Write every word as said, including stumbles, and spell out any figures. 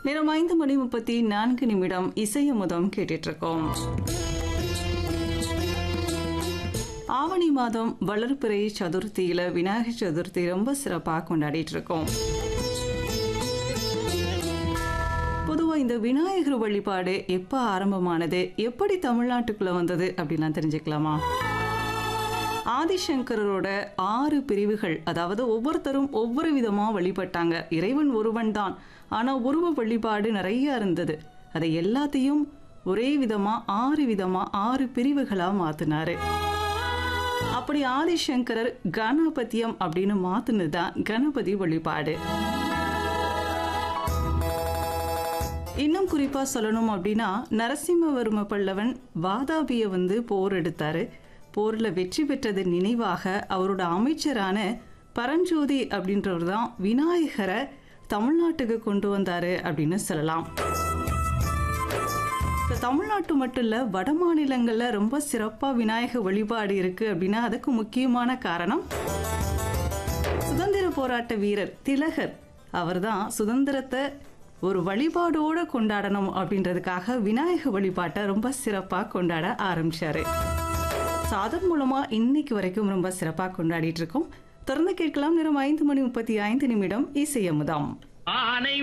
நேரம் ஐந்து மணி முப்பத்தி நான்கு நிமிடம் இசையமுதம் கேட்டுட்டு இருக்கோம். ஆவணி மாதம் வளர்பிறை சதுர்த்தியில விநாயகர் சதுர்த்தி ரொம்ப சிறப்பாக கொண்டாடிட்டு இருக்கோம். பொதுவாக இந்த விநாயகர் வழிபாடு எப்போ ஆரம்பமானது, எப்படி தமிழ்நாட்டுக்குள்ள வந்தது அப்படின்லாம் தெரிஞ்சுக்கலாமா? ஆதிசங்கரோட ஆறு பிரிவுகள், அதாவது ஒவ்வொருத்தரும் ஒவ்வொரு விதமாக வழிபட்டாங்க. இறைவன் ஒருவன் தான், ஆனால் உருவ வழிபாடு நிறைய இருந்தது. அதை எல்லாத்தையும் ஒரே விதமாக ஆறு விதமாக ஆறு பிரிவுகளாக மாற்றினாரு. அப்படி ஆதிசங்கரர் கணபதியம் அப்படின்னு மாற்றினது தான் கணபதி வழிபாடு. இன்னும் குறிப்பாக சொல்லணும் அப்படின்னா, நரசிம்மவர்ம பல்லவன் வாதாபியை வந்து போர் எடுத்தாரு. போரில் வெற்றி பெற்றது நினைவாக அவரோட அமைச்சரான பரஞ்சோதி அப்படின்றவர் தான் விநாயகரை தமிழ்நாட்டுக்கு கொண்டு வந்தாரு அப்படின்னு சொல்லலாம். தமிழ்நாட்டு மட்டும் இல்லை, வட மாநிலங்களில் ரொம்ப சிறப்பாக விநாயகர் வழிபாடு இருக்கு அப்படின்னா அதுக்கு முக்கியமான காரணம் சுதந்திர போராட்ட வீரர் திலகர். அவர் தான் சுதந்திரத்தை ஒரு வழிபாடோடு கொண்டாடணும் அப்படின்றதுக்காக விநாயகர் வழிபாட்டை ரொம்ப சிறப்பாக கொண்டாட ஆரம்பிச்சாரு. அதன் மூலமா இன்னைக்கு வரைக்கும் ரொம்ப சிறப்பாக கொண்டாடிட்டு இருக்கோம். தொடர்ந்து கேட்கலாம். நேரம் ஐந்து மணி முப்பத்தி ஐந்து நிமிடம் இசையமுதம்.